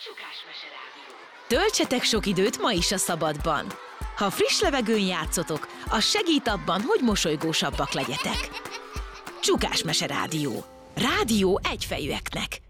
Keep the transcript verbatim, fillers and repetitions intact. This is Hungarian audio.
Csukásmese Rádió. Töltsetek sok időt ma is a szabadban. Ha friss levegőn játszotok, az segít abban, hogy mosolygósabbak legyetek. Csukásmese Rádió. Rádió egyfejűeknek.